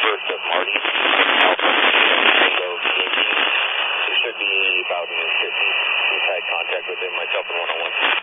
first of Marty, Alpha Tango TNT. There should be about 50 inside contact with him, myself and 101.